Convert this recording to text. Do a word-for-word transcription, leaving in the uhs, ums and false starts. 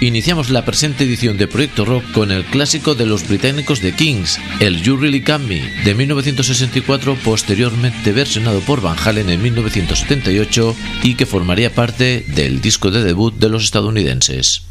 Iniciamos la presente edición de Proyecto Rock con el clásico de los británicos The Kings, el You Really Got Me, de mil novecientos sesenta y cuatro, posteriormente versionado por Van Halen en mil novecientos setenta y ocho y que formaría parte del disco de debut de los estadounidenses.